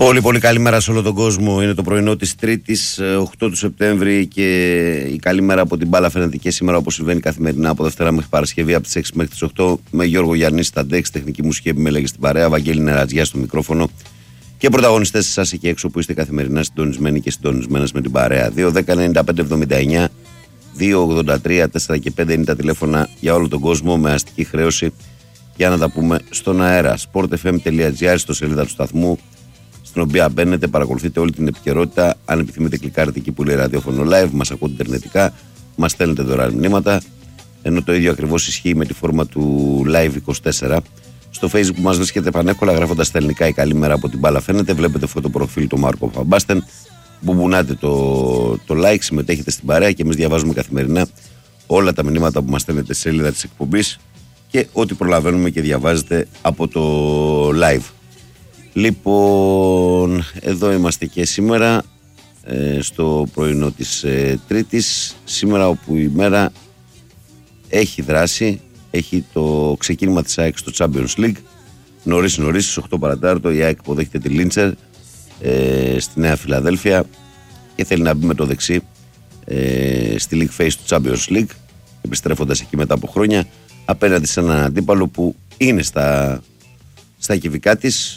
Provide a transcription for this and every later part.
Πολύ καλημέρα σε όλο τον κόσμο. Είναι το πρωινό της Τρίτης, 8 του Σεπτέμβρη, και η καλή μέρα από την μπάλα φαίνεται και σήμερα, όπως συμβαίνει καθημερινά από Δευτέρα μέχρι Παρασκευή, από τις 6 μέχρι τις 8, με Γιώργο Γιαννή στα ντεξ, τεχνική μουσική επιμέλεγε στην παρέα, Βαγγέλη Νερατζιά στο μικρόφωνο και πρωταγωνιστές εσάς εκεί έξω που είστε καθημερινά συντονισμένοι και συντονισμένες με την παρέα. 2-10-95-79, 2-83, 4 και 5 είναι τα τηλέφωνα για όλο τον κόσμο με αστική χρέωση για να τα πούμε στον αέρα. sportfm.gr στο σελίδα του σταθμού, στην οποία μπαίνετε, παρακολουθείτε όλη την επικαιρότητα. Αν επιθυμείτε, κλικάρετε εκεί που λέει ραδιόφωνο live, μας ακούτε ιντερνετικά, μας στέλνετε δωρεάν μηνύματα. Ενώ το ίδιο ακριβώς ισχύει με τη φόρμα του Live 24. Στο Facebook μας βρίσκεται πανεύκολα γράφοντας στα ελληνικά η καλή μέρα από την μπάλα φαίνεται. Βλέπετε φωτοπροφίλ του Μάρκο Φαμπάστεν. Μπουμπουνάτε το like, συμμετέχετε στην παρέα και εμείς διαβάζουμε καθημερινά όλα τα μηνύματα που μας στέλνετε στη σελίδα της εκπομπής και ό,τι προλαβαίνουμε και διαβάζετε από το live. Λοιπόν, εδώ είμαστε και σήμερα στο πρωινό της Τρίτης, σήμερα όπου η μέρα έχει δράση, έχει το ξεκίνημα της ΑΕΚ στο Champions League. Νωρίς στις 8 παρατάρτο η ΑΕΚ υποδέχεται τη Λίντσερ στη Νέα Φιλαδέλφια και θέλει να μπει με το δεξί στη League Phase του Champions League, επιστρέφοντας εκεί μετά από χρόνια απέναντι σε έναν αντίπαλο που είναι στα κυβικά της.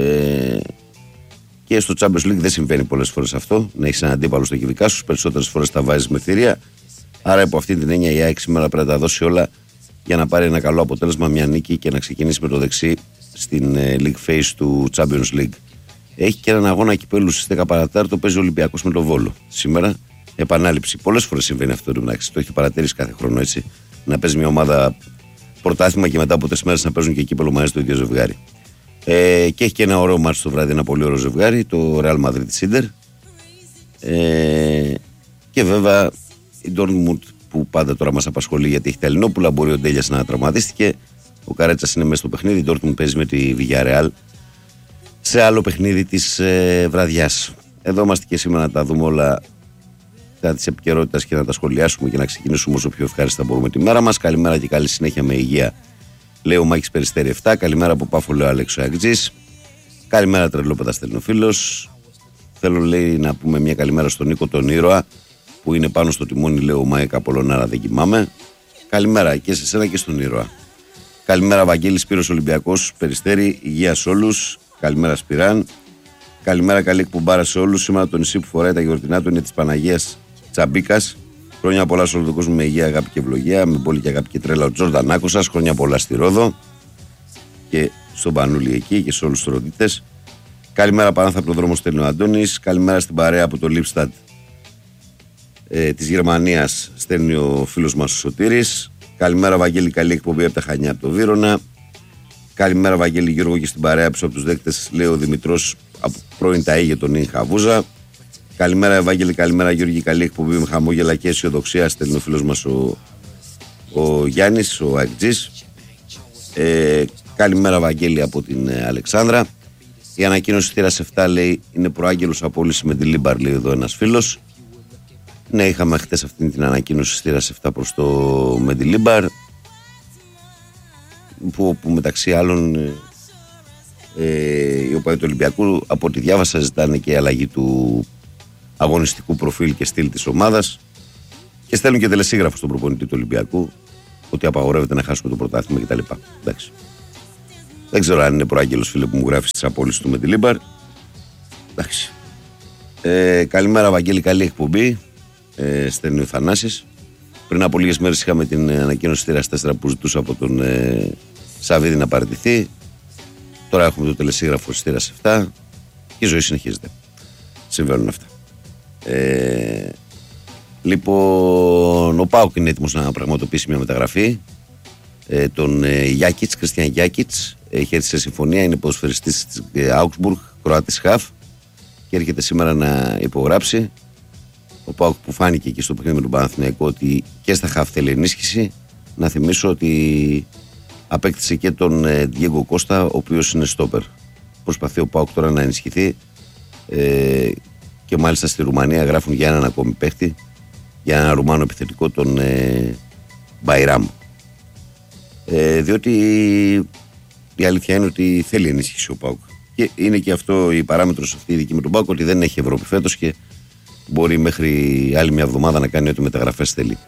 Και στο Champions League δεν συμβαίνει πολλές φορές αυτό, να έχεις έναν αντίπαλο στο κυβικά σου, περισσότερες φορές τα βάζεις με θηρία. Άρα από αυτή την έννοια η ΑΕΚ σήμερα πρέπει να τα δώσει όλα για να πάρει ένα καλό αποτέλεσμα, μια νίκη και να ξεκινήσει με το δεξί στην League Phase του Champions League. Έχει και έναν αγώνα κυπέλλου στις 10 παρατάρτο, παίζει ο Ολυμπιακός με το Βόλο σήμερα, επανάληψη. Πολλές φορές συμβαίνει αυτό, το έχετε παρατηρήσει κάθε χρόνο, έτσι, να παίζει μια ομάδα πρωτάθλημα και μετά από 3 μέρες να παίζουν και κύπελλο μαζί στο ίδιο ζευγάρι. Και έχει και ένα ωραίο μάτσο το βράδυ, ένα πολύ ωραίο ζευγάρι, το Real Madrid-Inter. Και βέβαια η Dortmund που πάντα τώρα μας απασχολεί γιατί έχει τα Ελληνόπουλα, μπορεί ο Ντέλιας να τραυματίστηκε. Ο Καρέτσας είναι μέσα στο παιχνίδι. Η Dortmund παίζει με τη Villarreal σε άλλο παιχνίδι της βραδιάς. Εδώ είμαστε και σήμερα να τα δούμε όλα τα της επικαιρότητας και να τα σχολιάσουμε και να ξεκινήσουμε όσο πιο ευχάριστα μπορούμε τη μέρα μας. Καλημέρα και καλή συνέχεια με υγεία, λέει ο Μάκης Περιστέρη 7. Καλημέρα από Πάφο, λέει ο Αλέξο Αγτζής. Καλημέρα Τρελόπεδα, στέλνει ο φίλος. Θέλω, λέει, να πούμε μια καλημέρα στον Νίκο τον ήρωα που είναι πάνω στο τιμόνι, λέει ο Μάικα Πολωνάρα, δεν κοιμάμαι. Καλημέρα και σε σένα και στον ήρωα. Καλημέρα Βαγγέλη Σπύρος Ολυμπιακός Περιστέρη, υγεία σε όλους. Καλημέρα Σπυράν. Καλημέρα, καλή εκπομπάρα σε όλους. Σήμερα το νησί που φοράει τα γιορτινά του είναι της Παναγίας Τσαμπίκας. Χρόνια πολλά σε όλο τον κόσμο με υγεία, αγάπη και ευλογία. Με πολύ και αγάπη και τρέλα ο Τζόρνταν Άκωσας. Χρόνια πολλά στη Ρόδο και στον Πανούλη εκεί και σε όλους τους ροδίτες. Καλημέρα Πανάθαπλο δρόμο, στέλνει ο Αντώνης. Καλημέρα στην παρέα από το Λίπσταντ της Γερμανίας, στέλνει ο φίλος μας ο Σωτήρης. Καλημέρα Βαγγέλη, καλή εκπομπή από τα Χανιά από το Βύρωνα. Καλημέρα Βαγγέλη Γιώργο και στην παρέα πίσω από τους δέκτες, λέει ο Δημητρός από πρώην Ταΐ για τον Ιν Χαβούζα. Καλημέρα Ευάγγελη, καλημέρα Γιώργη, καλή εκπομπή με χαμόγελα και αισιοδοξία, στέλνει ο φίλος μας ο Γιάννης, ο Αγτζής. Καλημέρα Βαγγέλη από την Αλεξάνδρα. Η ανακοίνωση θύρας 7, λέει, είναι προάγγελος απόλυση με τη Λίμπαρ, λέει εδώ ένας φίλος. Ναι, είχαμε χτες αυτή την ανακοίνωση θύρας 7 προς το Μεντιλίμπαρ, που μεταξύ άλλων οι οπαδοί του Ολυμπιακού, από ό,τι διάβασα, ζητάνε και αλλαγή του αγωνιστικού προφίλ και στυλ της ομάδας και στέλνουν και τελεσίγραφο στον προπονητή του Ολυμπιακού ότι απαγορεύεται να χάσουμε το πρωτάθλημα κτλ. Εντάξει. Δεν ξέρω αν είναι προάγγελος, φίλε, που μου γράφει στις απόλυσεις του με τη Λίμπαρ. Εντάξει. Καλημέρα Βαγγέλη, καλή εκπομπή, στέλνει ο Θανάσης. Πριν από λίγες μέρες είχαμε την ανακοίνωση θύρας 4 που ζητούσα από τον Σαββίδη να παραιτηθεί. Τώρα έχουμε το τελεσίγραφο της θύρας 7 και η ζωή συνεχίζεται. Συμβαίνουν αυτά. Λοιπόν, ο ΠΑΟΚ είναι έτοιμος να πραγματοποιήσει μια μεταγραφή. Τον Γιάκιτς, Κριστιαν Γιάκιτς, έχει έρθει σε συμφωνία, είναι ποδοσφαιριστής της Augsburg, Κροάτης χαφ, και έρχεται σήμερα να υπογράψει. Ο ΠΑΟΚ που φάνηκε εκεί στο παιχνίδι με τον Παναθηναϊκό ότι και στα χαφ θέλει ενίσχυση. Να θυμίσω ότι απέκτησε και τον Διέγκο Κώστα, ο οποίος είναι στόπερ. Προσπαθεί ο ΠΑΟΚ τώρα να ενισχυθεί και μάλιστα στη Ρουμανία γράφουν για έναν ακόμη παίχτη, για έναν Ρουμάνο επιθετικό, τον Μπαϊράμ. Διότι η αλήθεια είναι ότι θέλει ενίσχυση ο ΠΑΟΚ Και είναι και αυτό η παράμετρος αυτή η δική με τον ΠΑΟΚ, ότι δεν έχει Ευρώπη φέτος και μπορεί μέχρι άλλη μια εβδομάδα να κάνει ό,τι μεταγραφές θέλει.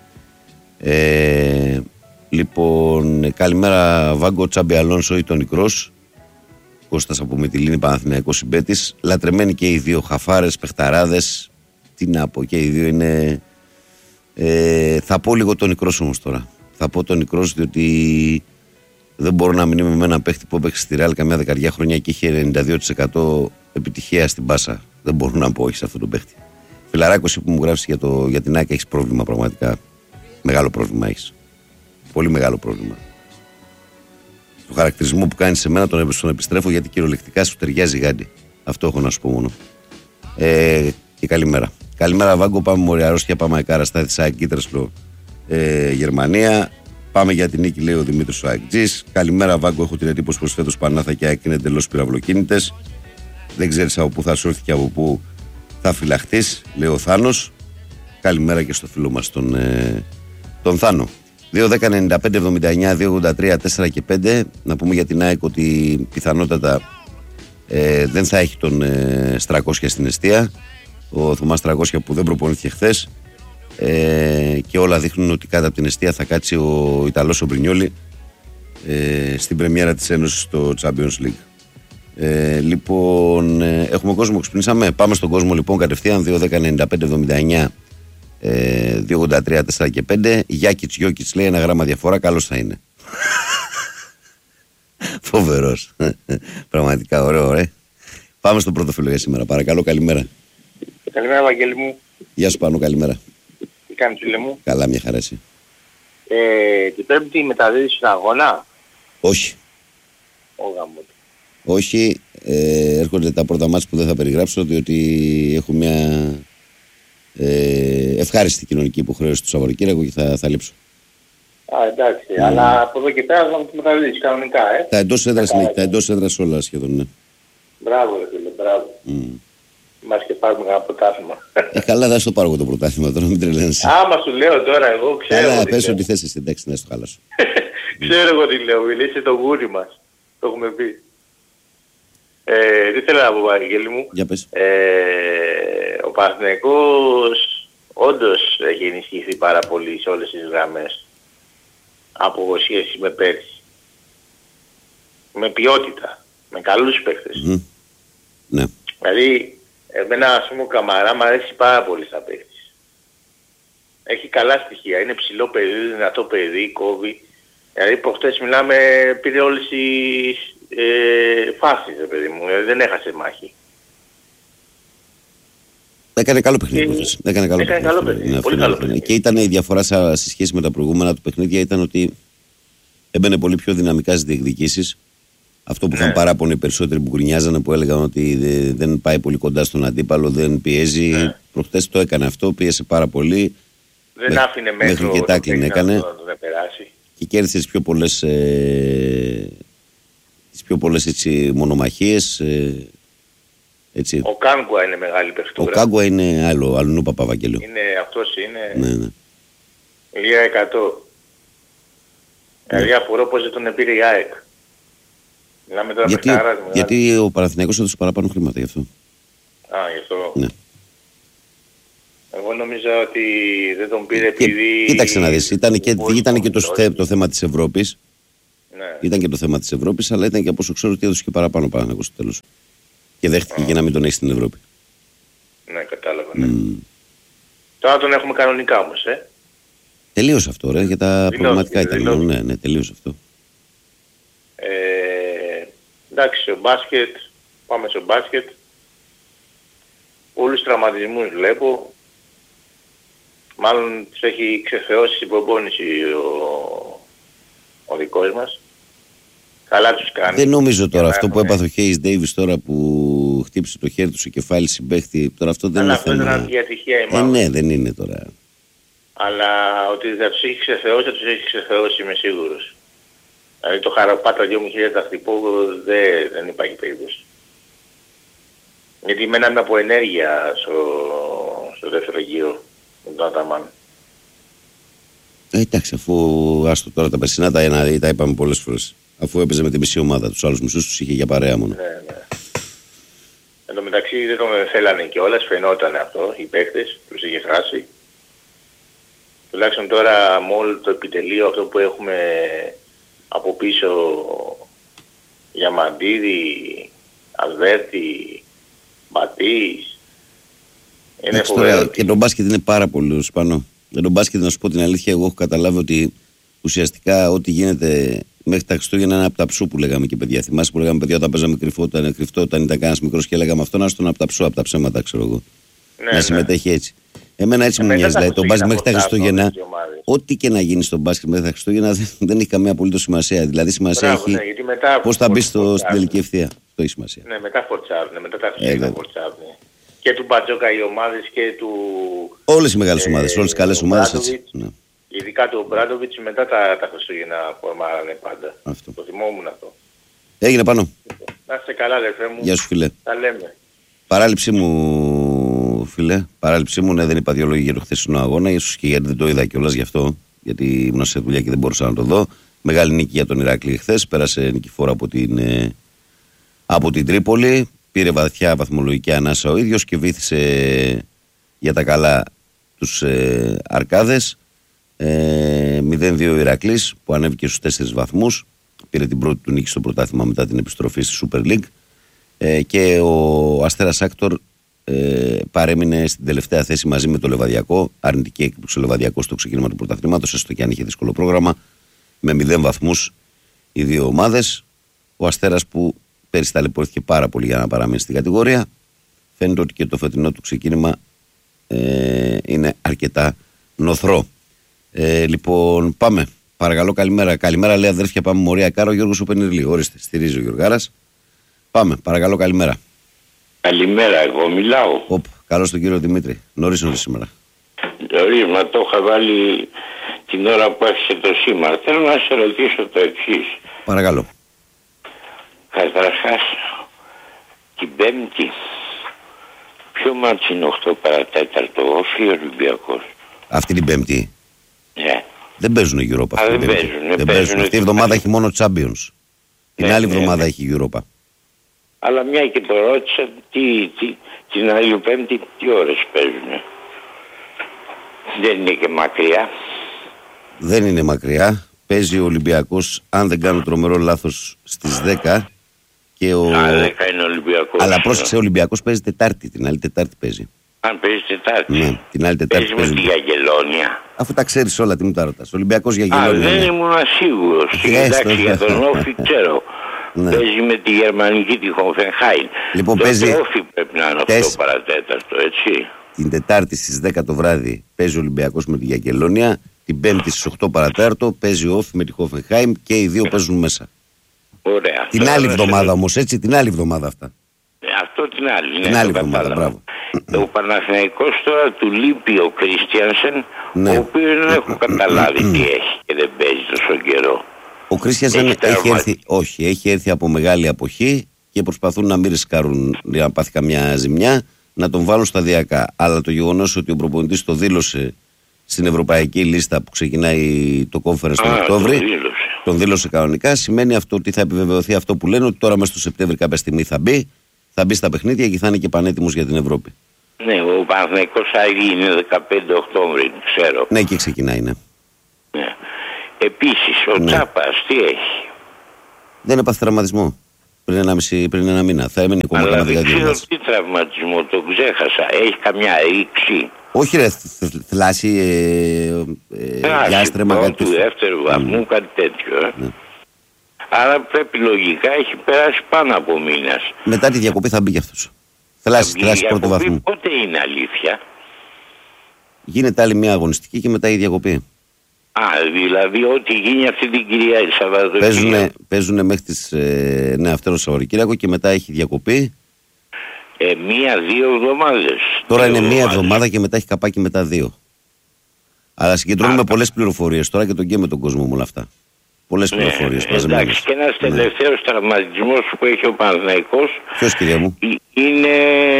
Λοιπόν, καλημέρα Βάγκο, Τσάμπι Αλόνσο ή τον Νικρός. Κώστας από Μυτιλήνη, Παναθηναϊκός συμπαίτης. Λατρεμένοι και οι δύο χαφάρες, παιχταράδες. Τι να πω, και οι δύο είναι. Θα πω λίγο τον Νικρός όμως τώρα. Θα πω τον Νικρός, διότι δεν μπορώ να μείνω με έναν παίχτη που έπαιξε στη Ρεάλ καμιά δεκαριά χρόνια και είχε 92% επιτυχία στην πάσα. Δεν μπορώ να πω όχι σε αυτόν τον παίχτη. Φιλαράκος που μου γράφει για την ΑΕΚ, έχει πρόβλημα πραγματικά. Μεγάλο πρόβλημα έχει. Πολύ μεγάλο πρόβλημα. Το χαρακτηρισμό που κάνει σε μένα τον επιστρέφω, γιατί κυριολεκτικά σου ταιριάζει γάντι. Αυτό έχω να σου πω μόνο. Και καλημέρα. Καλημέρα Βάγκο, πάμε Μοριαρόστια, πάμε Εκάρα, Στάθη ΣΑΕΚ, Κίτρεσλο, Γερμανία. Πάμε για την νίκη, λέει ο Δημήτρης ο Αεκτζής. Καλημέρα Βάγκο, έχω την εντύπωση πως φέτος Πανάθα και ΑΕΚ είναι εντελώς πυραυλοκίνητες. Δεν ξέρεις από πού θα σου έρθει και από πού θα φυλαχτείς, λέει ο Θάνος. Καλημέρα και στο φίλο μας τον Θάνο. 2-10-95-79, 2-83, 4 και 5. Να πούμε για την ΑΕΚ ότι πιθανότατα δεν θα έχει τον Στρακόσια στην εστία. Ο Θωμάς Στρακόσια που δεν προπονήθηκε χθες. Και όλα δείχνουν ότι κάτω από την εστία θα κάτσει ο Ιταλός ο Μπρινιόλι στην πρεμιέρα της Ένωσης στο Champions League. Λοιπόν, έχουμε κόσμο, ξυπνήσαμε. Πάμε στον κόσμο λοιπόν κατευθείαν. 2-10-95-79, 2-83, 4 και 5. Γιάκιτς, Γιώκιτς λέει ένα γράμμα διαφορά, καλώς θα είναι. Φοβερός. Πραγματικά ωραίο, Πάμε στο πρώτο φίλο για σήμερα. Παρακαλώ, καλημέρα. Καλημέρα, Βαγγέλη μου. Γεια σου Πάνο, καλημέρα. Τι κάνεις, φίλε μου? Καλά, μια χαρά εσύ. Την Πέμπτη μεταδίδεις στον αγώνα? Όχι. Όχι. Έρχονται τα πρώτα μάτς που δεν θα περιγράψω, διότι έχω μια ευχάριστη κοινωνική υποχρέωση του Σαββατοκύριακου και θα λείψω. Εντάξει. Αλλά από εδώ και πέρα θα το μεταδίδεις κανονικά, Τα εντός έδρας όλα σχεδόν, ναι. Μπράβο, ρε φίλε, μπράβο. Μας και πάρουμε ένα πρωτάθλημα. Καλά, δεν στο πάρω εγώ το πρωτάθλημα τώρα, μην τρελαίνεσαι. Άμα σου λέω τώρα, εγώ ξέρω. Καλά, πες ό,τι θες εσύ, εντάξει, να στο χάλασο. Ξέρω εγώ τι λέω, μιλήσει το γούρι μας. Το έχουμε πει. Τι θέλω να πω, Βαγγέλη μου. Για πες. Ο Παναθηναϊκός όντως έχει ενισχυθεί πάρα πολύ σε όλες τις γραμμές από σχέση με πέρσι. Με ποιότητα, με καλούς παίκτες. Ναι. Δηλαδή, εμένα ας πούμε ο Καμαρά μου αρέσει πάρα πολύ σαν παίκτης. Έχει καλά στοιχεία, είναι ψηλό παιδί, δυνατό παιδί, κόβει. Δηλαδή προχτές μιλάμε, πήρε όλες τις φάσεις, παιδί μου, δηλαδή δεν έχασε μάχη. Έκανε καλό παιχνίδι. Έκανε καλό παιχνίδι. Πολύ καλό παιχνίδι. Και ήταν η διαφορά σε σχέση με τα προηγούμενα του παιχνίδια, ήταν ότι έμπαινε πολύ πιο δυναμικά στις διεκδικήσεις. Αυτό που είχαν παράπονο οι περισσότεροι που γκρινιάζανε, που έλεγαν ότι δεν πάει πολύ κοντά στον αντίπαλο, δεν πιέζει. Προχτές το έκανε αυτό, πίεσε πάρα πολύ. Δεν άφηνε μέχρι και τάκλιν έκανε. Να τον περάσει. Και κέρδισε τις πιο πολλές έτσι, μονομαχίες. Έτσι. Ο Κάγκουα είναι μεγάλη παιχτούρα. Ο Κάγκουα είναι αλλού Παπαβαγγέλιο. Αυτός είναι ναι. Λία 100. Δηλαδή απορώ πως δεν τον πήρε η ΑΕΚ. Μιλάμε τώρα γιατί ο Παναθηναϊκός έδωσε παραπάνω χρήματα γι' αυτό. Γι' αυτό. Ναι. Εγώ νόμιζα ότι δεν τον πήρε επειδή... Κοίταξε να δεις, ήταν και το θέμα της Ευρώπης. Ναι. Ήταν και το θέμα της Ευρώπης, αλλά ήταν και από όσο ξέρω ότι έδωσε και παραπάνω ο Παναθηναϊκός στο τέλος. Και δέχτηκε και να μην τον έχει στην Ευρώπη. Ναι, κατάλαβα. Ναι. Τώρα τον έχουμε κανονικά όμως, Τελείωσε αυτό, για τα προβληματικά ήταν. Ναι, τελείωσε αυτό. Εντάξει, ο μπάσκετ, πάμε στο μπάσκετ. Όλους τους τραυματισμούς βλέπω. Μάλλον τους έχει ξεθεώσει στην προπόνηση ο δικός μας. Καλά τους κάνει. Δεν νομίζω τώρα αυτό που έπαθε ο Χέις Ντέιβις τώρα που χτύπησε το χέρι του σε κεφάλι συμπαίχτη. Τώρα αυτό δεν είναι θέμα. Αλλά αυτό ήταν ατυχία ναι, δεν είναι τώρα. Αλλά ότι θα τους έχει ξεθεώσει, θα τους έχει ξεθεώσει, είμαι σίγουρος. Δηλαδή το χαραπάτα 2.000 θα χτυπώ, δεν υπάρχει περίπτωση. Γιατί μέναμε από ενέργεια στο δεύτερο γύρο με τον Αταμάν. Εντάξει, αφού άστο τώρα τα περσινά τα είπαμε πολλές φορές. Αφού έπαιζε με τη μισή ομάδα, τους άλλους μισούς τους είχε για παρέα μόνο. Ναι. Εν τω μεταξύ δεν τον θέλανε κιόλας, φαινόταν αυτό, οι παίκτες, τους είχε χάσει. Τουλάχιστον τώρα με όλο το επιτελείο αυτό που έχουμε από πίσω, Διαμαντίδη, Αλβέρτη, Μπατής, είναι φοβερό. Και το μπάσκετ είναι πάρα πολύ σπανό. Για τον μπάσκετ, να σου πω την αλήθεια, εγώ έχω καταλάβει ότι ουσιαστικά ό,τι γίνεται μέχρι τα Χριστούγεννα είναι από τα ψού που λέγαμε και παιδιά. Θυμάσαι που λέγαμε παιδιά όταν παίζαμε κρυφτό, όταν ήταν κανένα μικρό και λέγαμε αυτό, να στον από τα ψού, από τα ψέματα, ξέρω εγώ. Ναι, να συμμετέχει έτσι. Εμένα έτσι μου μοιάζει. Δηλαδή, το μπάσκετ μέχρι τα Χριστούγεννα, ό,τι και να γίνει στο μπάσκετ μέχρι τα Χριστούγεννα δεν έχει καμία απολύτως σημασία. Δηλαδή, σημασία έχει πώς θα μπει στην τελική ευθεία. Αυτό έχει σημασία. Ναι, μετά φορτσάρουν, μετά τα Χριστούγεννα φορτσάρουν. Και του Μπατζόκα οι ομάδες και του. Όλες οι μεγάλες ομάδες, όλες οι καλές ομάδες έτσι. Ναι. Ειδικά του Μπράντοβιτς μετά τα Χριστούγεννα που μάρανε πάντα. Αυτό. Το θυμόμουν αυτό. Έγινε πάνω. Να είστε καλά, αδερφέ μου. Γεια σου, φίλε. Τα λέμε. Παράληψή μου, φίλε. Παράληψή μου, ναι, δεν είπα δύο λόγια για το χθεσινό αγώνα. Ίσως και γιατί δεν το είδα κιόλας γι' αυτό. Γιατί ήμουν σε δουλειά και δεν μπορούσα να το δω. Μεγάλη νίκη για τον Ηράκλειο χθες. Πέρασε νικηφόρα από την Τρίπολη. Πήρε βαθιά βαθμολογική ανάσα ο ίδιος και βήθησε για τα καλά τους Αρκάδες. 0-2 Ηρακλής που ανέβηκε στους 4 βαθμούς. Πήρε την πρώτη του νίκη στο πρωτάθλημα μετά την επιστροφή στη Super League. Και ο Αστέρας Άκτορ παρέμεινε στην τελευταία θέση μαζί με το Λεβαδιακό. Αρνητική έκπληξη ο Λεβαδιακός στο ξεκίνημα του πρωταθλήματος, έστω και αν είχε δύσκολο πρόγραμμα. Με 0 βαθμούς οι δύο ομάδες. Ο Αστέρας που πέρυσι ταλαιπωρήθηκε πάρα πολύ για να παραμείνει στην κατηγορία. Φαίνεται ότι και το φετινό του ξεκίνημα είναι αρκετά νοθρό. Λοιπόν, πάμε. Παρακαλώ, καλημέρα. Καλημέρα, λέει αδέρφια. Πάμε Μωρία Κάρο, Γιώργος ο Πενιρλή. Ορίστε, στηρίζει ο Γιωργάρας. Πάμε, παρακαλώ, καλημέρα. Καλημέρα, εγώ μιλάω. Καλώς τον κύριο Δημήτρη. Νωρίς σήμερα. Νωρίς, μα το είχα βάλει την ώρα που έφυγε το σήμα. Θέλω να σε ρωτήσω το εξής. Παρακαλώ. Καταρχάς, την Πέμπτη, ποιο μάτς είναι 8 παρατέταρτο, Όφη ή Ολυμπιακός? Αυτή την Πέμπτη. Ναι. Δεν παίζουν η Europa. Δεν παίζουν. Αυτή η εβδομάδα έχει μόνο Champions. Την άλλη εβδομάδα έχει η Europa. Αλλά μια και το ρώτησα, την άλλη Πέμπτη τι ώρες παίζουν? Δεν είναι και μακριά. Δεν είναι μακριά. Παίζει ο Ολυμπιακός, αν δεν κάνω τρομερό λάθος, στις 10. Και 10 είναι Ολυμπιακός. Αλλά πρόσεξε, ο Ολυμπιακός παίζει Τετάρτη. Την άλλη Τετάρτη παίζει. Αν παίζει Τετάρτη. Ναι, την άλλη Τετάρτη παίζει. Με τη Γιαγγελόνια. Αφού τα ξέρεις όλα, τι μου τα ρωτάς. Ολυμπιακός Γιαγγελόνια. Δεν ήμουν σίγουρος. Εντάξει, για τον Όφη ξέρω. Ναι. Παίζει με τη γερμανική τη Χόφενχάιμ. Λοιπόν, παίζει. Το Όφη πρέπει να είναι 8 παρατέταρτο, έτσι. Την Τετάρτη στις 10 το βράδυ παίζει ο Ολυμπιακός με τη Γιαγγελόνια. Την Πέμπτη στις 8 παρατέταρτο παίζει ο Όφη με τη Χόφενχάιμ και οι δύο παίζουν μέσα. Ωραία. Την άλλη εβδομάδα όμως, έτσι, την άλλη εβδομάδα αυτά. Αυτό την άλλη. Την άλλη εβδομάδα, μπράβο. Ο Παναθηναϊκός τώρα του λείπει ο Κρίστιανσεν, ο οποίος δεν έχω καταλάβει τι έχει και δεν παίζει τόσο καιρό. Ο Κρίστιανσεν έχει έρθει από μεγάλη αποχή και προσπαθούν να μην ρισκάρουν να πάθει καμιά ζημιά, να τον βάλουν σταδιακά. Αλλά το γεγονός ότι ο προπονητής το δήλωσε στην ευρωπαϊκή λίστα που ξεκινάει το conference τον Οκτώβρη, τον δήλωσε κανονικά, σημαίνει αυτό ότι θα επιβεβαιωθεί αυτό που λένε, ότι τώρα μέσα στο Σεπτέμβρη κάποια στιγμή θα μπει στα παιχνίδια και θα είναι και πανέτοιμος για την Ευρώπη. Ναι, ο Παναθηναϊκός είναι 15 Οκτώβρη, ξέρω. Ναι, και ξεκινάει, ναι. Επίσης, ο Τσάπας τι έχει? Δεν έπαθε τραυματισμό πριν ένα μήνα. Θα έμενε ακόμα κανένα δεκαετία. Δεν ξέρω τι τραυματισμό, το ξέχασα. Έχει καμιά ρήξη? Όχι ρε, θλάση, διάστρεμα, κάτι του δεύτερου βαθμού, κάτι τέτοιο. Ναι. Άρα πρέπει λογικά έχει περάσει πάνω από μήνας. Μετά τη διακοπή θα μπει κι αυτός. Θλάση πρώτου βαθμού. Πότε είναι αλήθεια? Γίνεται άλλη μια αγωνιστική και μετά η διακοπή. Δηλαδή ό,τι γίνει αυτή την κυρία Σαββατοκύριακο. Παίζουν μέχρι τις αυτό το Σαββατοκύριακο και μετά έχει διακοπή. 1-2 εβδομάδες. Τώρα είναι 1 εβδομάδα και μετά έχει καπάκι μετά 2. Αλλά συγκεντρώνουμε πολλές πληροφορίες τώρα και τον καίμε τον κόσμο με όλα αυτά. Πολλές πληροφορίες. Εντάξει, και ένας τελευταίος τραυματισμός που έχει ο Παναθηναϊκός. Ποιος, κυρία μου? Είναι.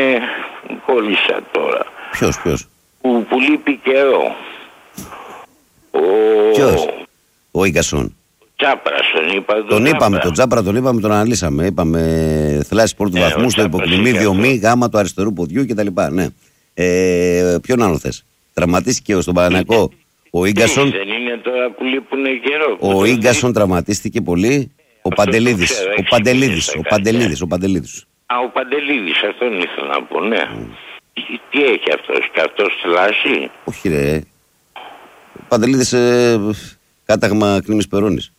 Κόλλησα τώρα. Ποιος? Που λείπει καιρό. Ποιος? Ο Ίγκασον. Τσάπρας τον είπα. Τον είπαμε, τον Τσάπρα τον είπαμε, τον αναλύσαμε. Είπαμε θλάση πρώτου βαθμού στο υποκριμίδιο μη, γάμα του αριστερού ποδιού κτλ. Ναι. Ποιον άλλο θες? Τραυματίστηκε στον Παναθηναϊκό ο Ίγκασον. Δεν είναι τώρα που λείπουν καιρό. Ο Ίγκασον τραυματίστηκε πολύ. Ο Παντελίδης. Ο Παντελίδης. Α, ο Παντελίδης, αυτόν ήθελα να πω, ναι. Τι έχει αυτός, και αυτός θλάση? Όχι ρε. Ο Παντελίδης κάταγμα Κνήμης Περώνης.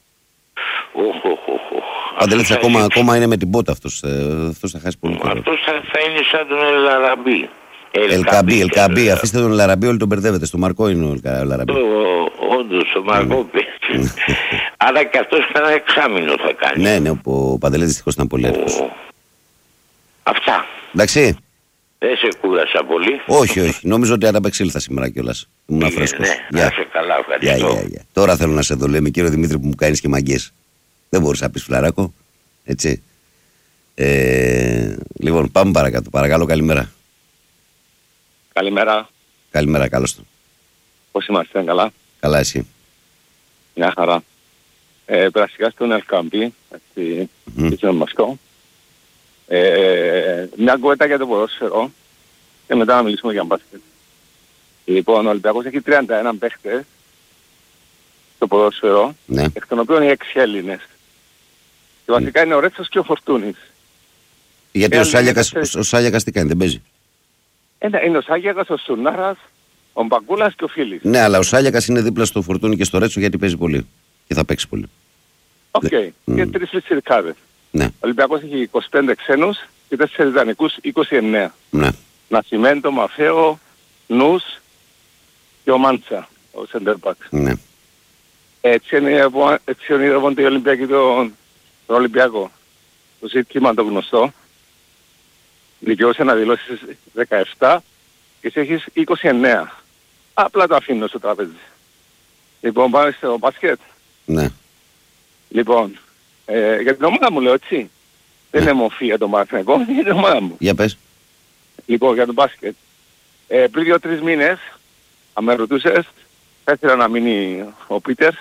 Ο Παντελίδης ακόμα είναι με την πότα αυτός. Αυτός θα χάσει πολύ καιρό. Αυτός θα είναι σαν τον Ελαραμπή. Ελκαμπή. Αφήστε τον Ελαραμπή, όλοι τον μπερδεύετε. Στο Μαρκό είναι ο Ελαραμπή. Όντως, ο Μαρκό παίζει. Άρα και αυτός ένα εξάμηνο θα κάνει. Ναι, ο Παντελίδης δυστυχώς ήταν πολύ έτοιμος. Αυτά. Εντάξει. Δεν σε κούρασα πολύ. Όχι. Νομίζω ότι ανταπεξήλθα σήμερα κιόλας. Ήμουν φρέσκος. Ναι, να σε καλά, ευχαριστώ. Τώρα θέλω να σε δω, λέμε, κύριο Δημήτρη, που μου κάνεις και μαγκές. Δεν μπορείς να πεις φλαράκο. Έτσι. Λοιπόν, πάμε παρακάτω. Παρακαλώ, καλημέρα. Καλημέρα. Καλημέρα, καλώς το. Πώς είμαστε, καλά? Καλά, εσύ? Μια χαρά. Περαστικά στον Ελκαμπή, στον Μασκό. Μια κουβέντα για το ποδόσφαιρο και μετά να μιλήσουμε για μπάσκετ. Λοιπόν, ο Ολυμπιακός έχει 31 παίχτες στο ποδόσφαιρο, ναι. εκ των οποίων οι 6 Έλληνες. Και βασικά είναι ο Ρέτσος και ο Φορτούνης. Γιατί ο Σάλιακας τι κάνει, δεν παίζει? Είναι ο Σάγιακας, ο Σουνάρας, ο Μπαγκούλας και ο Φίλης. Ναι, αλλά ο Σάλιακας είναι δίπλα στο Φορτούνι και στο Ρέτσο γιατί παίζει πολύ. Και θα παίξει πολύ. Οκ. Και 3 φυσικάδες. Ναι. Ο Ολυμπιακός έχει 25 ξένους και 4 ιδανικούς, 29. Ναι. Νασιμέντο, Μαφέο, Νους και ο Μάντσα, ο Σεντερπάκ. Ναι. Έτσι ονειρεύονται οι Ολυμπιακοί τον Ολυμπιακό. Το ζήτημα το γνωστό. Δικαιούσε να δηλώσεις 17 και εσύ έχεις 29. Απλά το αφήνω στο τραπέζι. Λοιπόν, πάμε στο μπάσκετ. Ναι. Λοιπόν, για την ομάδα μου λέω, έτσι. Δεν είναι μορφή για τον Παναθηναϊκό, είναι για την ομάδα μου. Για πες. Λοιπόν, για τον μπάσκετ. Πριν 2-3 μήνες, αν με ρωτούσες, θα ήθελα να μείνει ο Πίτερ,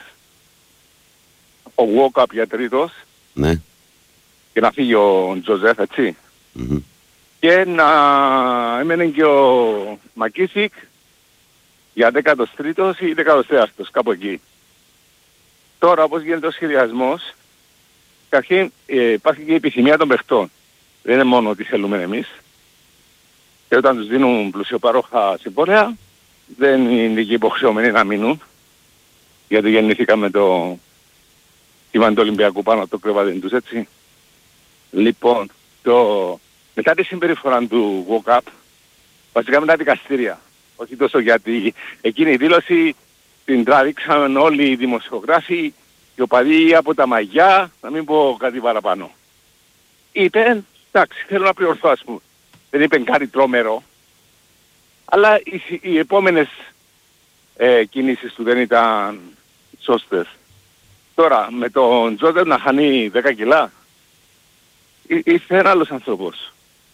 ο Walkup για τρίτος, Ναι. και να φύγει ο Τζοζέφ, έτσι. Mm-hmm. Και να έμενε και ο Μακίσικ για 13ος ή 14ος, κάπου εκεί. Τώρα, όπως γίνεται ο σχεδιασμός, καταρχήν υπάρχει και η επιθυμία των παιχτών. Δεν είναι μόνο ότι θέλουμε εμείς. Και όταν τους δίνουν πλουσιοπαρόχα συμβόλαια, δεν είναι και υποχρεωμένοι να μείνουν. Γιατί γεννηθήκαμε το κύμα του Ολυμπιακού πάνω από το κρεβάτι τους, έτσι. Λοιπόν, μετά τη συμπεριφορά του WOCAP, βασικά μετά δικαστήρια. Όχι τόσο γιατί εκείνη η δήλωση την τράβηξαν όλοι οι δημοσιογράφοι και οπαδοί από τα μαγιά, να μην πω κάτι παραπάνω. Είπε, εντάξει, θέλω να πληορθώσω. Δεν είπε κάτι τρόμερο. Αλλά οι επόμενες κινήσεις του δεν ήταν σώστες. Τώρα, με τον Τζόντερ να χάνει 10 κιλά, ήρθε ένα άλλος άνθρωπος.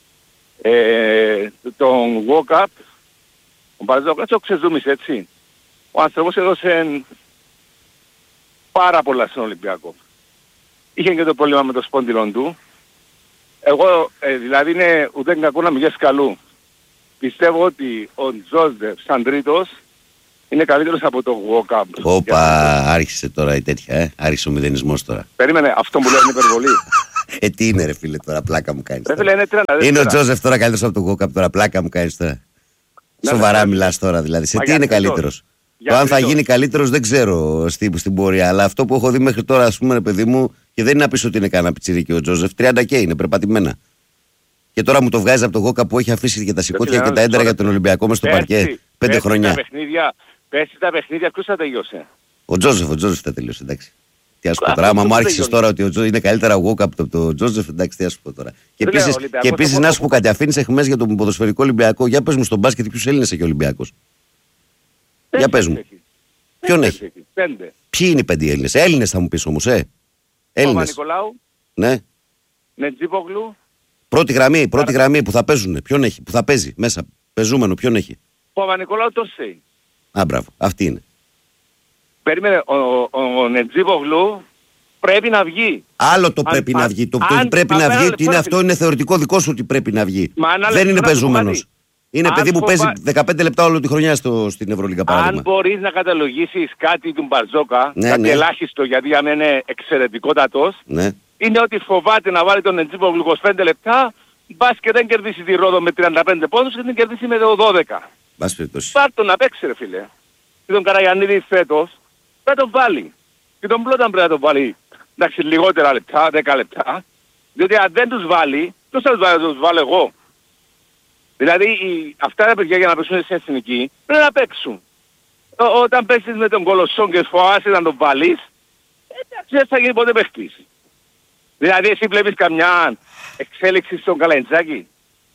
Τον WOCAP, ο Μπαρζόκας ο ξεζούμισε, έτσι. Ο άνθρωπος έδωσε πάρα πολλά στον Ολυμπιακό. Είχε και το πρόβλημα με το σπόντιλον του. Εγώ, δηλαδή είναι ούτε κακό να μηγές καλού. Πιστεύω ότι ο Τζόζεφ σαν τρίτος είναι καλύτερος από το WOCAP. Όπα, άρχισε τώρα η τέτοια, άρχισε ο μηδενισμός τώρα. Περίμενε, αυτό που λέω είναι υπερβολή. Τι είναι ρε φίλε τώρα, πλάκα μου κάνεις τώρα. Φίλε, είναι ο Τζόζεφ τώρα καλύτερος από το WOCAP τώρα, πλάκα μου κάνεις τώρα. Σοβαρά μιλάς τώρα δηλαδή, σε τι είναι καλύτερος? Το αν θα γίνει καλύτερος δεν ξέρω στην πορεία, αλλά αυτό που έχω δει μέχρι τώρα, ας πούμε, παιδί μου, και δεν είναι να πεις ότι είναι κανένα πιτσιρίκι ο Τζόζεφ, 30 και είναι περπατημένα. Και τώρα μου το βγάζει από το WOCAP που έχει αφήσει και τα σηκώτια και τα έντερα για τον Ολυμπιακό μες στο παρκέ 5 χρόνια. Πέρσι τα παιχνίδια ποιος θα τελειώσει? Ο Τζόζεφ θα τελειώσει, εντάξει. Τι ας πω τώρα, άμα μου άρχισες τώρα ότι είναι καλύτερα ο WOCAP από τον Τζόζεφ, εντάξει, τι ας πω τώρα. Και επίσης να σου πω κάτι, αφήνεις εχμές για τον ποδοσφαιρικό Ολυμπιακό. Για πες μου στον μπάσκετ ποιους Έλληνες έχει ο Ολυμπιακός? Για πες μου. Ποιον έχει? 5. Ποιοι είναι οι 5 Έλληνες? Έλληνες θα μου πεις όμως, Έλληνες. Παπα-Νικολάου. Ναι. Νετζίπογλου. Πρώτη γραμμή που θα παίζουν. Ποιον έχει, που θα παίζει μέσα. Πεζούμενο, ποιον έχει? Παπα-Νικολάου Τόρσεϊ. Α, μπράβο. Αυτή είναι. Περίμενε, ο Νετζίπογλου πρέπει να βγει. Άλλο το πρέπει να βγει. Το πρέπει να βγει, είναι αυτό είναι θεωρητικό δικό σου ότι πρέπει να βγει. Δεν είναι πεζούμενος. Είναι παιδί που παίζει 15 λεπτά όλη τη χρονιά στην Ευρωλίγκα παράδειγμα. Αν μπορείς να καταλογίσεις κάτι του Μπαρτζόκα, κάτι ελάχιστο, γιατί για μένα είναι εξαιρετικότατος, είναι ότι φοβάται να βάλει τον Εντζίπογλου 25 λεπτά, μπας και δεν κερδίσει τη Ρόδο με 35 πόντους και την κερδίσει με 12. Πάρ' τον να παίξει ρε φίλε. Και τον Καραγιαννίδη φέτος θα τον βάλει. Και τον Πλόταν πρέπει να τον βάλει. Εντάξει, λιγότερα λεπτά, 10 λεπτά. Διότι αν δεν τους βάλει, ποιος θα τους βάλω εγώ. Δηλαδή αυτά τα παιδιά για να παίξουν σε εθνική πρέπει να παίξουν. Όταν παίξεις με τον Κολοσσόν και φοβάσαι να τον βάλεις, δεν θα γίνει ποτέ παίχτης. Δηλαδή εσύ βλέπεις καμιά εξέλιξη στον Καλαϊντζάκη.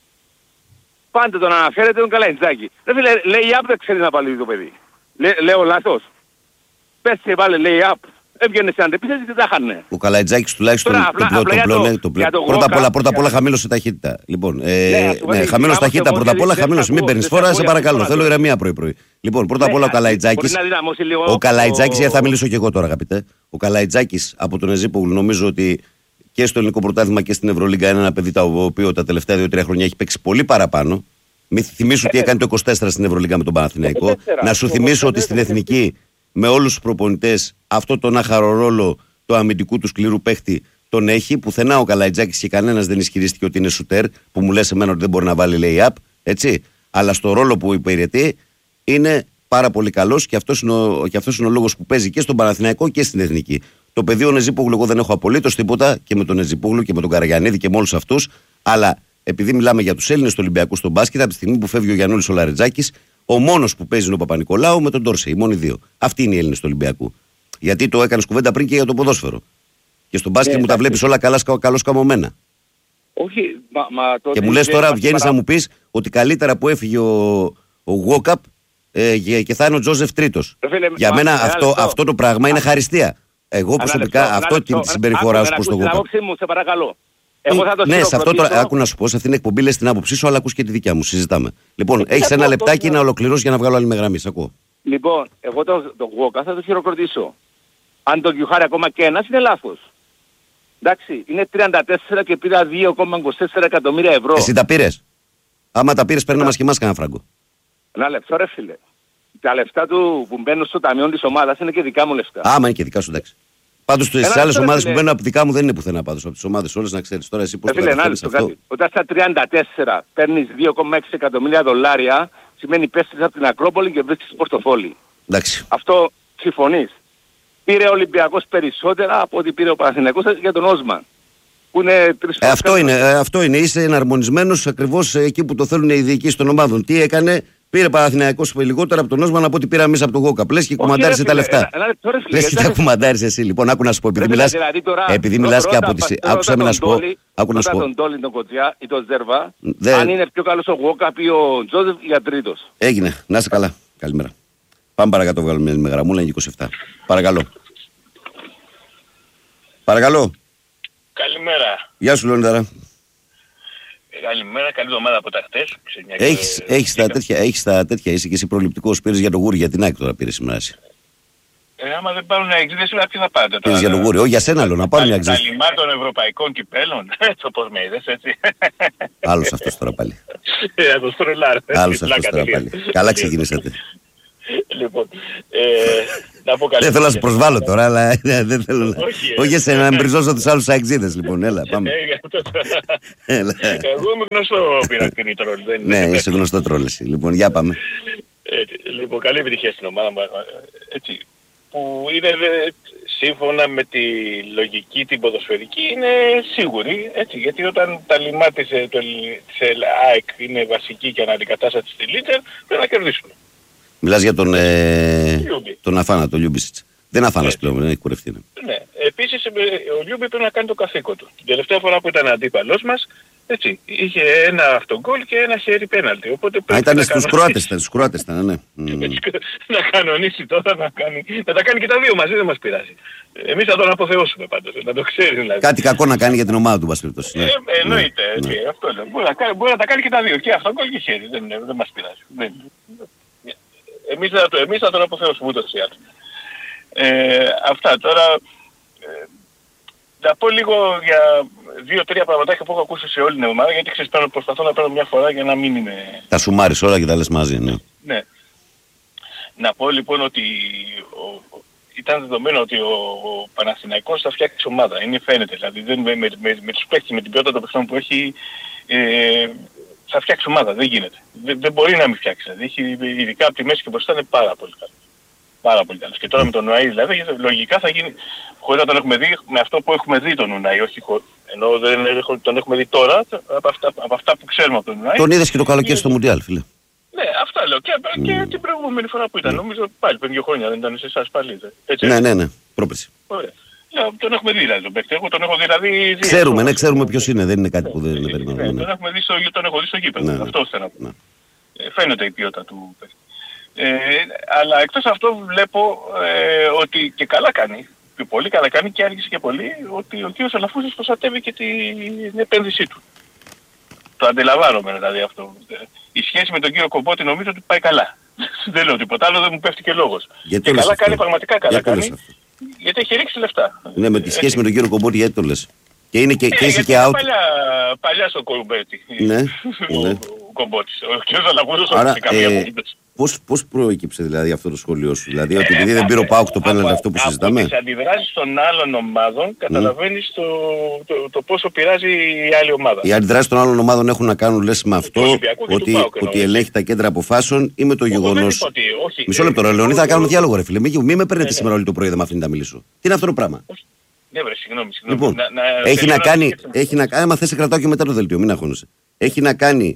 Πάντα τον αναφέρεται τον Καλαϊντζάκη. Ρε φίλε, λέει up δεν ξέρει να βάλει το παιδί. Λέω λάθος. Πες και βάλε λέει up. Έβγαινε σε αντεπίθεση και τα χάνε. Ο Καλαϊτζάκης τουλάχιστον πρώτα απ' όλα χαμήλωσε ταχύτητα. Λοιπόν, χαμήλωσε ταχύτητα πρώτα απ' όλα, χαμήλωσε. Μην παίρνεις φόρα, σε παρακαλώ. Θέλω ηρεμία πρωί-πρωί. Λοιπόν, πρώτα απ' όλα ο Καλαϊτζάκης. Ο Καλαϊτζάκης, γιατί θα μιλήσω και εγώ τώρα, αγαπητέ. Ο Καλαϊτζάκης από τον Εζίπογλου νομίζω ότι και στο ελληνικό πρωτάθλημα και στην Ευρωλίγκα είναι ένα παιδί το οποίο τα τελευταία 2-3 χρόνια έχει παίξει πολύ παραπάνω. Μην θυμίσω τι έκανε το 24 στην Ευρωλίγκα με τον Παναθηναϊκό. Να σου θυμίσω ότι στην εθνική με όλους τους προπονητές αυτό τον άχαρο ρόλο του αμυντικού του σκληρού παίχτη τον έχει. Πουθενά ο Καλαϊτζάκης και κανένας δεν ισχυρίστηκε ότι είναι σουτέρ, που μου λες εμένα ότι δεν μπορεί να βάλει lay-up, έτσι. Αλλά στο ρόλο που υπηρετεί είναι πάρα πολύ καλός και αυτός είναι ο λόγος που παίζει και στον Παναθηναϊκό και στην εθνική. Το παιδί ο Νεζίπογλου εγώ δεν έχω απολύτως τίποτα και με τον Νεζίπογλου και με τον Καραγιαννίδη και με όλους αυτούς, αλλά επειδή μιλάμε για τους Έλληνες του Ολυμπιακού στον μπάσκετ, από τη στιγμή που φεύγει ο Γιαννούλης ο Λαρετζάκης, ο μόνος που παίζει είναι ο Παπα-Νικολάου με τον Ντόρσεϊ. Οι μόνοι δύο. Αυτοί είναι οι Έλληνες του Ολυμπιακού. Γιατί το έκανες κουβέντα πριν και για το ποδόσφαιρο. Και στον μπάσκετ μου τα βλέπεις όλα καλώς καμωμένα. Όχι, και μου λες τώρα, βγαίνεις να μου πεις ότι καλύτερα που έφυγε ο Γουόκαπ και θα είναι ο Τζόζεφ τρίτος. Για μένα αυτό το πράγμα είναι χαριστία. Εγώ προσωπικά αυτό τη συμπεριφορά σου προς τον Γουόκαπ. Ναι, σε αυτό τώρα άκου να σου πω, σε αυτήν την εκπομπή λες την άποψή σου, αλλά ακούς και τη δικιά μου. Συζητάμε. Λοιπόν, έχεις ένα λεπτάκι να ολοκληρώσεις για να βγάλω άλλη με γραμμή. Σ' ακούω. Λοιπόν, εγώ τον Γουόκα θα το χειροκροτήσω. Αν το γιουχάρει ακόμα και ένας είναι λάθος. Εντάξει, είναι 34 και πήρα 2,24 εκατομμύρια ευρώ. Εσύ τα πήρες. Άμα τα πήρες, παίρναμε και εμάς κανένα φράγκο. Ένα λεπτό ρε φίλε. Τα λεφτά του που μπαίνουν στο ταμείο της ομάδας είναι και δικά μου λεφτά. Άμα είναι και δικά σου, εντάξει. Πάντως στις άλλες ομάδες που μπαίνουν από δικά μου δεν είναι πουθενά πάντως. Από τις ομάδες όλες να ξέρεις. Τώρα εσύ πώς το καταλαβαίνεις αυτό. Όταν στα 34 παίρνεις 2,6 εκατομμύρια δολάρια, σημαίνει πέφτεις από την Ακρόπολη και βρίσκεις πορτοφόλι. Εντάξει. Αυτό συμφωνείς. Πήρε ο Ολυμπιακός περισσότερα από ό,τι πήρε ο Παναθηναϊκός για τον Όσμαν. Που είναι αυτό είναι. Είσαι εναρμονισμένος ακριβώς εκεί που το θέλουν οι διοικήσεις των ομάδων. Τι έκανε. Πήρε Παναθηναϊκός λιγότερα από τον Όσμαν από ό,τι πήρα εμείς από τον Γόκαπ. Λες και κουμαντάρισε τα λεφτά. Λες και τα κουμαντάρισε εσύ. Λοιπόν, άκου να σου πω. Επειδή μιλάς και από τις... Άκουσα με να σου πω. Άκουσα τον Ντόλι, τον Κοτζιά ή τον Ζέρβα. Αν είναι πιο καλός ο Γόκαπ ή ο Τζόζεφ για τρίτος. Έγινε. Να είσαι καλά. Καλημέρα. Πάμε παρακάτω, βγάλουμε με γραμμούλα 27. Παρακαλώ. Παρακαλώ. Καλημέρα. Γεια σου Λεωνίδαρα. Καλημέρα, καλή εβδομάδα από τα χτες. Έχεις τα τέτοια, είσαι και εσύ προληπτικός, πήρες για το γούρι, για την ΑΕΚ τώρα πήρες σήμερα. Άμα δεν πάρουν εξήδες, τι θα πάτε τώρα. Πήρες για το γούρι, όχι για σένα λέω, να πάρουν εξήδες. Τα λιμά των ευρωπαϊκών κυπέλων, το πώς με είδες έτσι. Άλλος αυτός τώρα πάλι. Το στρολάρω. Άλλος αυτός τώρα πάλι. Καλά ξεκινήσατε. Λοιπόν, να πω καλή. Δεν θέλω να σου προσβάλλω τώρα, αλλά δεν θέλω να... Όχι εσένα, να μπριζώσω τους άλλους αεξίδες, λοιπόν, έλα, πάμε. Εγώ είμαι γνωστό πειρατήρι τρόλ. Ναι, είσαι γνωστό τρόλ εσύ. Λοιπόν, για πάμε. Λοιπόν, καλή επιτυχία στην ομάδα μου, έτσι, που είναι σύμφωνα με τη λογική την ποδοσφαιρική είναι σίγουρη, έτσι, γιατί όταν τα λιμά της ΑΕΚ είναι βασική και αναντικατάστατη στη Λίτσερ, πρέπει να κερδίσουν. Μιλάς για τον Αφάνα, τον Λιούμπισιτς. Δεν είναι Αφάνας πλέον, δεν έχει κουρευτεί. Ναι. Επίσης ο Λιούμπι πρέπει να κάνει το καθήκον του. Την τελευταία φορά που ήταν αντίπαλός μας, έτσι, είχε ένα αυτογκόλ και ένα χέρι πέναλτι. Οπότε ήταν στους Κροάτες, ναι. Να κανονίσει τώρα, να τα κάνει και τα δύο μαζί, δεν μας πειράζει. Εμείς θα τον αποθεώσουμε πάντως, να το ξέρει δηλαδή. Κάτι κακό να κάνει για την ομάδα του, βασίλειος. Εννοείται, αυτό λέω. Μπορεί να τα κάνει και τα δύο, και αυτογκόλ και χέρι, δεν μας πειράζει. Εμείς θα τον αποθεώσουμε ούτως ή άλλως. Αυτά τώρα, Να πω λίγο για 2-3 πραγματάκια που έχω ακούσει σε όλη την ομάδα, γιατί προσπαθώ να παίρνω μια φορά για να μην είναι... Τα σουμάρεις όλα και τα λες μαζί, ναι. Ναι. Να πω λοιπόν ότι ήταν δεδομένο ότι ο Παναθηναϊκός θα φτιάξει ομάδα. Είναι φαίνεται. Δηλαδή με τους παίκτες, με την ποιότητα των παιχτών που έχει, θα φτιάξει ομάδα. Δεν γίνεται. Δεν μπορεί να μην φτιάξει. Δηλαδή έχει, ειδικά από τη μέση και μπροστά είναι πάρα πολύ καλό. Πάρα πολύ καλό. Και τώρα με τον Ουαΐ δηλαδή λογικά θα γίνει, χωρίς να τον έχουμε δει, με αυτό που έχουμε δει τον Ουαΐ, όχι ενώ δεν τον έχουμε δει τώρα, από αυτά που ξέρουμε από τον Ουαΐ. Τον είδες και το καλοκαίρι στο Μουντιάλ, φίλε. Ναι, αυτά λέω. Και την προηγούμενη φορά που ήταν, νομίζω πάλι πριν 2 χρόνια, δεν ήταν σε εσάς πάλι. Έτσι, ναι, πρόπερση. Ωραία. Τον έχουμε δει δηλαδή τον παίκτη. Εγώ τον έχω δηλαδή... Ξέρουμε ποιος είναι, δεν είναι κάτι που δεν περιμένουμε. Τον έχω δει στο γήπεδο. Αυτό θέλω να πω. Φαίνεται η ποιότητα του παίκτη. Αλλά εκτός αυτό βλέπω ότι και καλά κάνει, και πολύ καλά κάνει και άργησε και πολύ, ότι ο κ. Αλαφούζης προστατεύει και την επένδυσή του. Το αντιλαμβάνομαι δηλαδή αυτό. Η σχέση με τον κύριο Κομπότη νομίζω ότι πάει καλά. Δεν λέω τίποτα άλλο, δεν μου πέφτει και λόγος. Γιατί και καλά αυτό? κάνει, πραγματικά καλά κάνει, γιατί έχει ρίξει λεφτά. Ναι, με τη σχέση με τον κύριο Κομπότη γιατί το λες? Και είναι και είσαι και out. Παλιά στο Κομπότη. Ναι. Ο Κομπότης. Ο κ. Αλαφούζος όχι καμία απολύτως. Πώς προέκυψε δηλαδή αυτό το σχόλιο σου? Δηλαδή ότι επειδή δεν πήρε ο ΠΑΟΚ το πέναλτι αυτό που συζητάμε. Από τις αντιδράσεις των άλλων ομάδων καταλαβαίνεις το πόσο πειράζει η άλλη ομάδα. Οι αντιδράσεις των άλλων ομάδων έχουν να κάνουν λες με αυτό ότι ελέγχει τα κέντρα αποφάσεων ή με το γεγονός. Μισό λεπτό ρε Λεωνίδα, θα κάνουμε διάλογο ρε φίλε. Μην με παίρνετε σήμερα όλη το πρωί, δεν με αφήνετε να μιλήσω. Τι είναι αυτό το πράγμα? Ναι βρε, συγγνώμη. Λοιπόν, έχει να κάνει, άμα θες σε κρατάω και μετά το δελτίο, μην αγχώνεσαι. Έχει να κάνει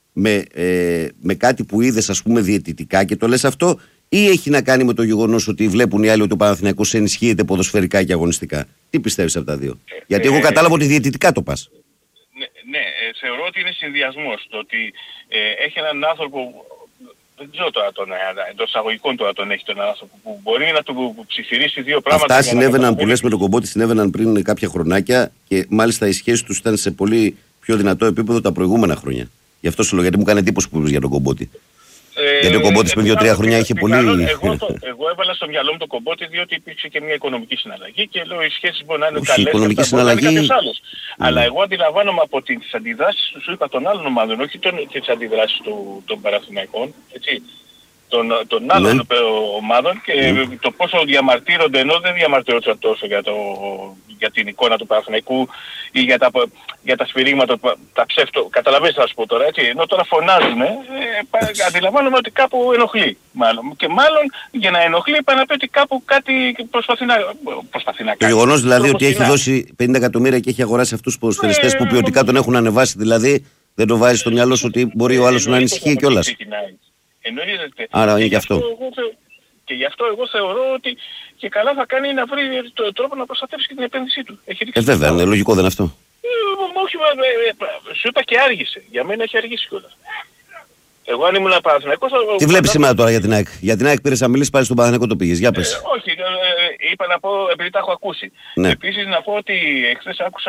με κάτι που είδες ας πούμε διαιτητικά και το λες αυτό, ή έχει να κάνει με το γεγονός ότι βλέπουν οι άλλοι ότι ο Παναθηναϊκός ενισχύεται ποδοσφαιρικά και αγωνιστικά? Τι πιστεύεις από τα δύο? Γιατί εγώ κατάλαβα ότι διαιτητικά το πας. Ναι, θεωρώ ότι είναι συνδυασμός. Το ότι έχει έναν άνθρωπο, δεν ξέρω τώρα εντός εισαγωγικών τώρα τον έχει τον άνθρωπο που μπορεί να του ψιθυρίσει δύο πράγματα. Αυτά συνέβαιναν που λες με τον Κομπότη, συνέβαιναν πριν κάποια χρονάκια και μάλιστα οι σχέσεις τους ήταν σε πολύ πιο δυνατό επίπεδο τα προηγούμενα χρόνια. Γι' αυτό σου λέω, γιατί μου κάνει εντύπωση που είπες για τον Κομπότη. Γιατί ο Κομπότης πριν 2-3 χρόνια είχε πολύ... Εγώ έβαλα στο μυαλό μου τον Κομπότη διότι υπήρξε και μια οικονομική συναλλαγή και λέω οι σχέσεις μπορεί να είναι καλές. Όχι, οικονομική συναλλαγή... Αλλά εγώ αντιλαμβάνομαι από τις αντιδράσεις σου είπα των άλλων ομάδων, όχι τις αντιδράσεις των Παναθηναϊκών, έτσι. Των άλλων ομάδων και το πόσο διαμαρτύρονται, ενώ δεν διαμαρτύρονται τόσο για την εικόνα του Παναθηναϊκού ή για τα σφυρίγματα, τα ψεύτο, καταλαβαίνεις θα σου πω τώρα, έτσι, ενώ τώρα φωνάζουν, αντιλαμβάνομαι ότι κάπου ενοχλεί μάλλον. Και μάλλον για να ενοχλεί πάει να πει ότι κάπου κάτι προσπαθεί να κάνει. Το γεγονός δηλαδή ότι έχει δώσει 50 εκατομμύρια και έχει αγοράσει αυτούς τους ποδοσφαιριστές που ποιοτικά τον έχουν ανεβάσει, δηλαδή δεν το βάζει στο μυαλό σου ότι μπορεί ο άλλος να ανησυχεί κιόλας. Εννοείται. Άρα είναι γι' αυτό. Και γι' αυτό εγώ θεωρώ ότι και καλά θα κάνει να βρει τρόπο να προστατεύσει και την επένδυσή του. Βέβαια, είναι λογικό δεν είναι αυτό. Όχι, σου είπα και άργησε. Για μένα έχει αργήσει κιόλας. Εγώ αν ήμουν Παναθηναϊκός... Τι βλέπεις σήμερα τώρα για την ΑΕΚ? Για την ΑΕΚ πήρες να μιλήσεις πάλι στον Παναθηναϊκό, το πήγες. Για πες. Όχι, είπα να πω επειδή τα έχω ακούσει. Ναι. Επίσης να πω ότι εχθές άκουσα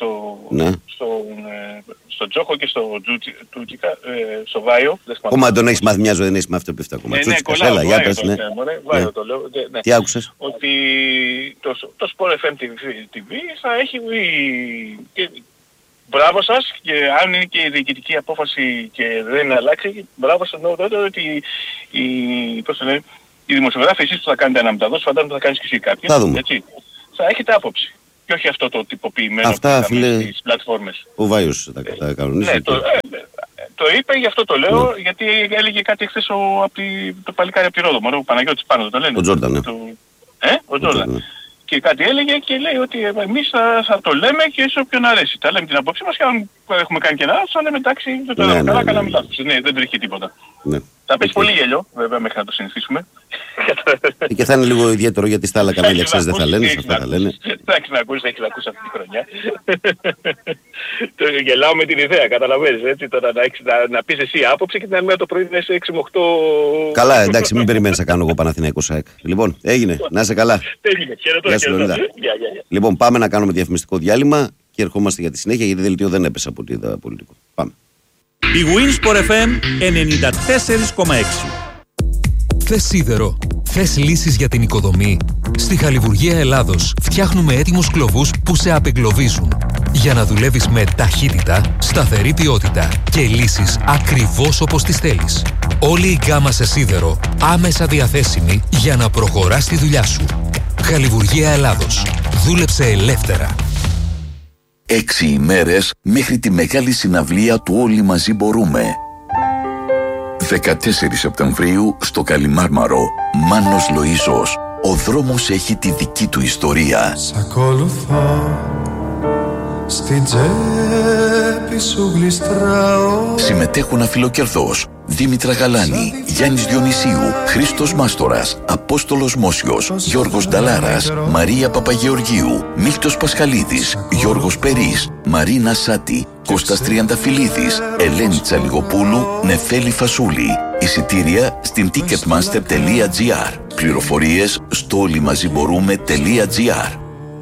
στον Τζόχο και στο Τζούτζικα, στο Βάιο. Κόμμα τον έχεις μάθει μια ζωή, δεν έχεις μάθει αυτό που ακόμα. Τζούτζικα, έλα, για πες, ναι. Βάιο το λέω. Τι άκουσες? Ότι το Sport FM TV θα έχει μπράβο σας, και αν είναι και η διοικητική απόφαση και δεν αλλάξει, μπράβο σας, ότι οι δημοσιογράφοι εσείς που θα κάνετε αναμεταδόσεις, φαντάζομαι θα κάνεις και εσύ κάποιες, έτσι, θα έχετε άποψη. Και όχι αυτό το τυποποιημένο αυτά, φίλε, στις πλατφόρμες. Ο Βάιος τα κανονίζει. Ναι, το είπε, γι' αυτό το λέω, γιατί έλεγε κάτι χθες το παλικάρι από τη Ρόδο, ο Παναγιώτης πάνω, το λένε. Ο Τζόρνταν, ναι. Ο Τζόρνταν. Και κάτι έλεγε και λέει ότι εμείς θα το λέμε και σε όποιον αρέσει. Τα λέμε την απόψη μας και αν έχουμε κάνει και λάθος, θα λέμε εντάξει, το λέμε καλά, κάναμε λάθος. Ναι, δεν τρέχει τίποτα. Θα πέσει πολύ γέλιο, βέβαια, μέχρι να το συνηθίσουμε. Και θα είναι λίγο ιδιαίτερο γιατί στα άλλα κανάλια ξέρεις δεν θα λένε, σε αυτά θα λένε. Εντάξει, να ακούσεις, έχεις ακούσει αυτή τη χρονιά. Γελάω με την ιδέα, καταλαβαίνεις, έτσι, τώρα να πεις εσύ άποψη και την άλλη μέρα το πρωί να είσαι 6 με 8... Καλά, εντάξει, μην περιμένεις να κάνω εγώ Παναθηναϊκός ΑΕΚ. Λοιπόν, έγινε, να είσαι καλά. Γεια σου Λεωνίδα. Λοιπόν, πάμε να κάνουμε διαφημιστικό διάλειμμα και ερχόμαστε για τη συνέχεια γιατί δελτίο δεν έπεσε από ό,τι είδα πολιτικό. Πάμε. Η Winsport FM 94,6. Θες σίδερο, θες λύσεις για την οικοδομή. Στη Χαλιβουργία Ελλάδος φτιάχνουμε έτοιμους κλωβούς που σε απεγκλωβίζουν. Για να δουλεύεις με ταχύτητα, σταθερή ποιότητα και λύσεις ακριβώς όπως τις θέλεις. Όλη η γκάμα σε σίδερο άμεσα διαθέσιμη για να προχωράς τη δουλειά σου. Χαλιβουργία Ελλάδος. Δούλεψε ελεύθερα. 6 ημέρες μέχρι τη μεγάλη συναυλία του Όλοι Μαζί Μπορούμε. 14 Σεπτεμβρίου στο Καλιμάρμαρο. Μάνος Λοΐζος. Ο δρόμος έχει τη δική του ιστορία. Σ' ακολουθώ, στην τσέπη σου γλιστράω. Συμμετέχουν Αφιλοκερδός, Δήμητρα Γαλάνη, Γιάννης Διονυσίου, Χρήστος Μάστορας, Απόστολος Μόσιος, Γιώργος Νταλάρας, Μαρία Παπαγεωργίου, Μίλτος Πασχαλίδης, Γιώργος Περής, Μαρίνα Σάτη, Κώστας Τριανταφυλλίδης, Ελένη Τσαλιγοπούλου, Νεφέλη Φασούλη. Εισιτήρια στην ticketmaster.gr. Πληροφορίες στο όλοιμαζιμπορούμε.gr.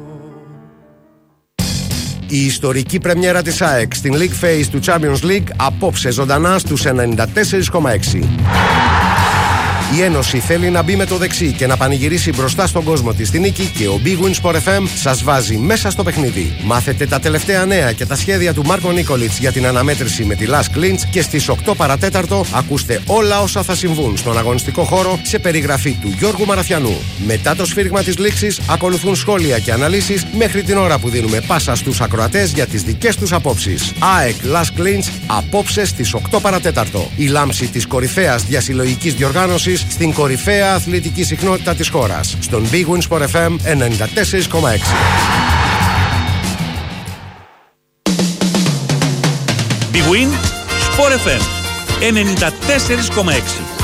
Η ιστορική πρεμιέρα της ΑΕΚ στην League Phase του Champions League απόψε ζωντανά στους 94,6. Η Ένωση θέλει να μπει με το δεξί και να πανηγυρίσει μπροστά στον κόσμο της στη νίκη και ο Big Win Sport FM σας βάζει μέσα στο παιχνίδι. Μάθετε τα τελευταία νέα και τα σχέδια του Μάρκο Νίκολιτς για την αναμέτρηση με τη Last Clinch και στις 8 παρατέταρτο ακούστε όλα όσα θα συμβούν στον αγωνιστικό χώρο σε περιγραφή του Γιώργου Μαραθιανού. Μετά το σφύριγμα της λήξης ακολουθούν σχόλια και αναλύσεις μέχρι την ώρα που δίνουμε πάσα στους ακροατές για τις δικές τους απόψεις. ΑΕΚ Last Clinch απόψε στις 8 παρατέταρτο. Η λάμψη της κορυφαίας διασυλλογικής διοργάνωσης στην κορυφαία αθλητική συχνότητα της χώρας. Στον Big Win Sport FM 94,6. Big Win Sport FM 94,6.